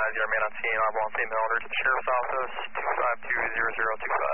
man on scene, on St. Mildred, Sheriff's Office, 252-0025.